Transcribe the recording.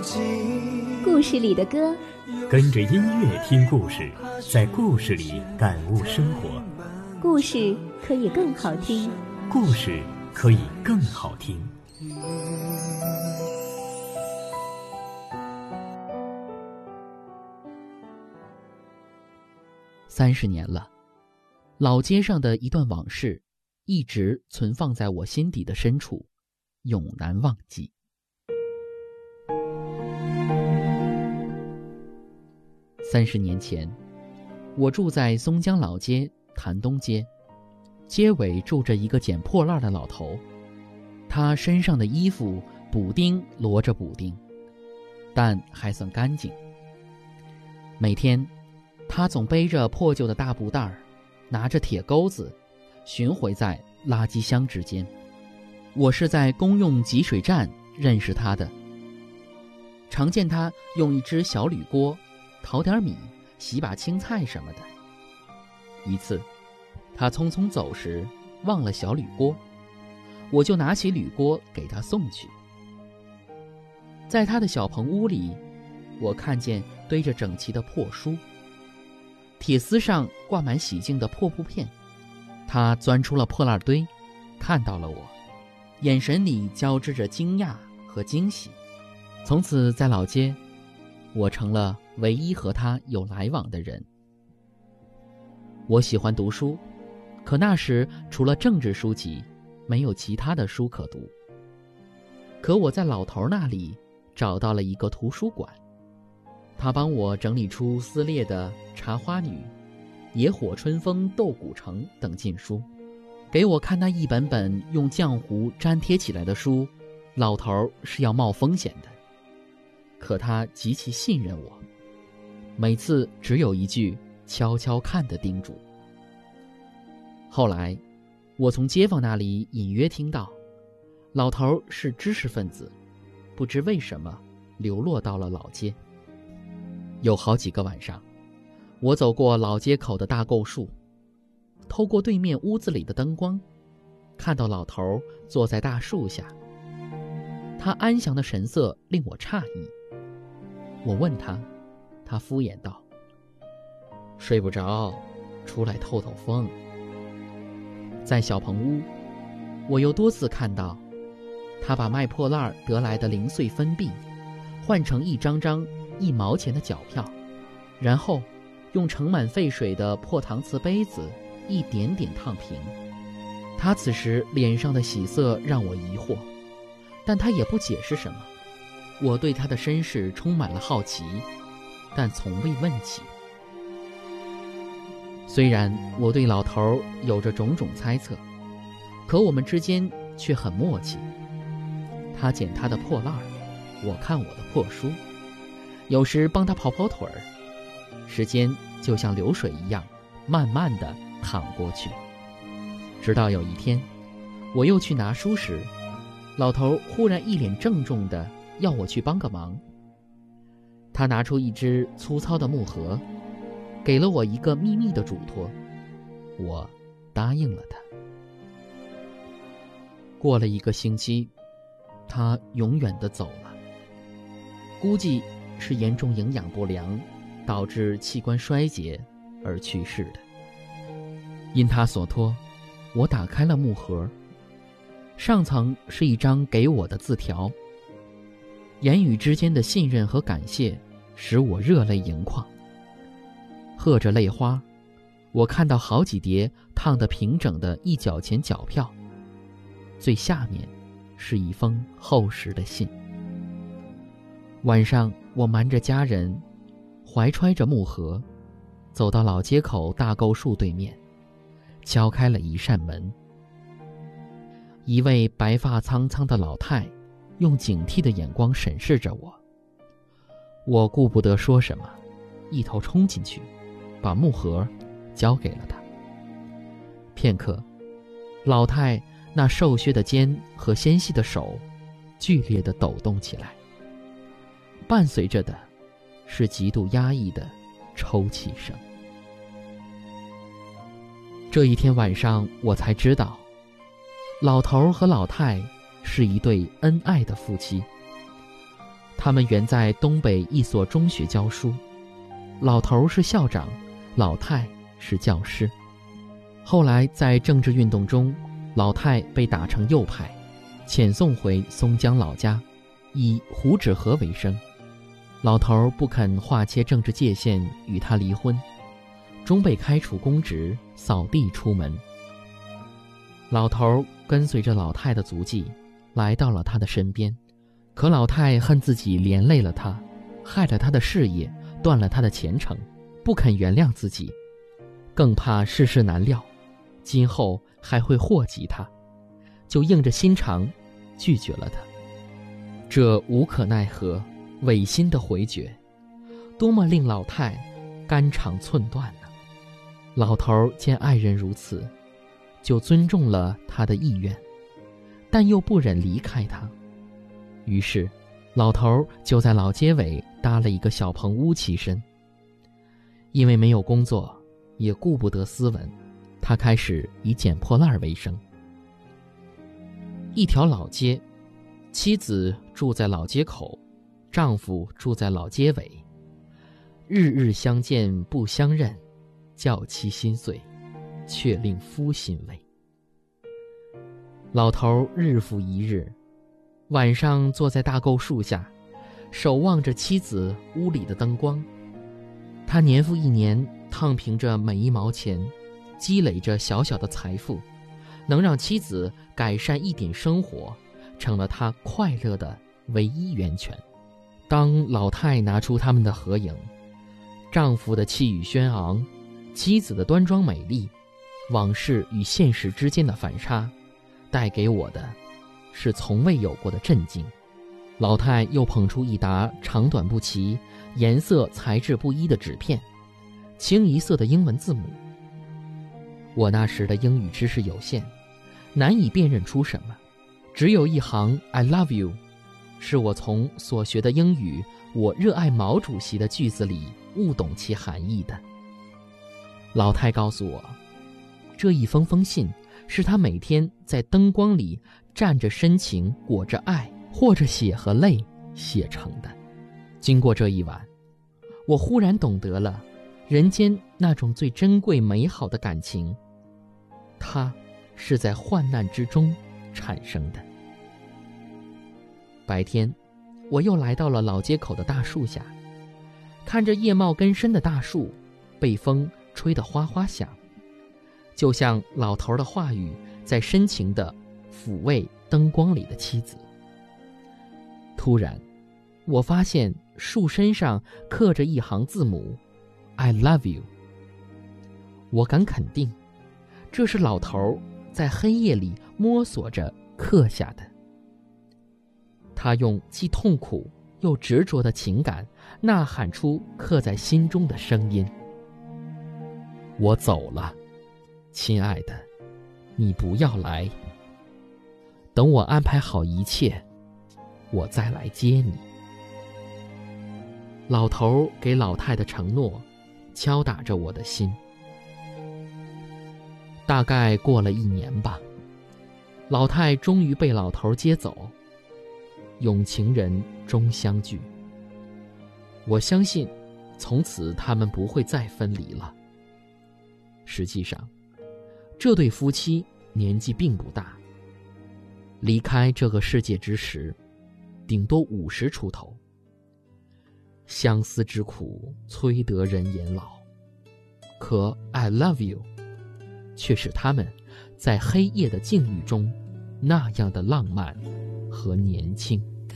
故事里的歌， 跟着音乐听故事，在故事里感悟生活。 故事可以更好听， 故事可以更好听。 30年了，老街上的一段往事，一直存放在我心底的深处，永难忘记。30年前，我住在松江老街潭东街，街尾住着一个捡破烂的老头，他身上的衣服补丁摞着补丁，但还算干净。每天他总背着破旧的大布袋儿，拿着铁钩子，巡回在垃圾箱之间。我是在公用集水站认识他的，常见他用一只小铝锅淘点米，洗把青菜什么的。一次他匆匆走时忘了小铝锅，我就拿起铝锅给他送去。在他的小棚屋里，我看见堆着整齐的破书，铁丝上挂满洗净的破布片。他钻出了破烂堆，看到了我，眼神里交织着惊讶和惊喜。从此在老街，我成了唯一和他有来往的人。我喜欢读书，可那时除了政治书籍，没有其他的书可读。可我在老头那里找到了一个图书馆，他帮我整理出撕裂的《茶花女》《野火春风斗古城》等禁书，给我看那一本本用浆糊粘贴起来的书。老头是要冒风险的，可他极其信任我，每次只有一句悄悄看的叮嘱。后来我从街坊那里隐约听到，老头是知识分子，不知为什么流落到了老街。有好几个晚上，我走过老街口的大构树，透过对面屋子里的灯光，看到老头坐在大树下，他安详的神色令我诧异。我问他，他敷衍道：“睡不着，出来透透风。”在小棚屋，我又多次看到他把卖破烂得来的零碎分币换成一张张1毛钱的脚票，然后用盛满沸水的破搪瓷杯子一点点烫平。他此时脸上的喜色让我疑惑，但他也不解释什么。我对他的身世充满了好奇，但从未问起。虽然我对老头有着种种猜测，可我们之间却很默契。他捡他的破烂，我看我的破书，有时帮他跑跑腿儿，时间就像流水一样慢慢地淌过去。直到有一天，我又去拿书时，老头忽然一脸郑重地要我去帮个忙。他拿出一只粗糙的木盒，给了我一个秘密的嘱托，我答应了他。过了1个星期，他永远地走了，估计是严重营养不良导致器官衰竭而去世的。因他所托，我打开了木盒，上层是一张给我的字条。言语之间的信任和感谢使我热泪盈眶。和着泪花，我看到好几叠烫得平整的1角钱脚票，最下面是一封厚实的信。晚上我瞒着家人，怀揣着木盒，走到老街口大构树对面，敲开了一扇门。一位白发苍苍的老太用警惕的眼光审视着我，我顾不得说什么，一头冲进去，把木盒交给了他。片刻，老太那瘦削的肩和纤细的手剧烈地抖动起来，伴随着的是极度压抑的抽泣声。这一天晚上，我才知道，老头和老太是一对恩爱的夫妻。 他们原在东北一所中学教书，老头是校长，老太是教师。后来在政治运动中，老太被打成右派，遣送回松江老家，以胡纸河为生。老头不肯划切政治界限与他离婚，终被开除公职，扫地出门。老头跟随着老太的足迹，来到了他的身边，可老太恨自己连累了他，害了他的事业，断了他的前程，不肯原谅自己，更怕世事难料，今后还会祸及他，就硬着心肠拒绝了他。这无可奈何，违心的回绝，多么令老太肝肠寸断呢！老头见爱人如此，就尊重了他的意愿，但又不忍离开他。于是老头就在老街尾搭了一个小棚屋栖身。因为没有工作，也顾不得斯文，他开始以捡破烂为生。一条老街，妻子住在老街口，丈夫住在老街尾，日日相见不相认，叫妻心碎，却令夫心慰。老头日复一日，晚上坐在大构树下，守望着妻子屋里的灯光。他年复一年烫平着每一毛钱，积累着小小的财富，能让妻子改善一点生活，成了他快乐的唯一源泉。当老太拿出他们的合影，丈夫的气宇轩昂，妻子的端庄美丽，往事与现实之间的反差，带给我的是从未有过的震惊。老太又捧出一沓长短不齐、颜色材质不一的纸片，清一色的英文字母。我那时的英语知识有限，难以辨认出什么，只有一行 I love you， 是我从所学的英语我热爱毛主席的句子里悟懂其含义的。老太告诉我，这一封封信是她每天在灯光里蘸着深情，裹着爱，或者血和泪写成的。经过这一晚，我忽然懂得了人间那种最珍贵美好的感情，它是在患难之中产生的。白天，我又来到了老街口的大树下，看着叶茂根深的大树被风吹得哗哗响，就像老头的话语在深情地抚慰灯光里的妻子。突然，我发现树身上刻着一行字母 I love you。 我敢肯定，这是老头在黑夜里摸索着刻下的。他用既痛苦又执着的情感呐喊出刻在心中的声音。我走了，亲爱的，你不要来，等我安排好一切，我再来接你。老头给老太的承诺敲打着我的心。大概过了1年吧，老太终于被老头接走，有情人终相聚。我相信从此他们不会再分离了。实际上，这对夫妻年纪并不大，离开这个世界之时顶多50出头。相思之苦催得人颜老，可 I love you 却使他们在黑夜的境遇中那样的浪漫和年轻。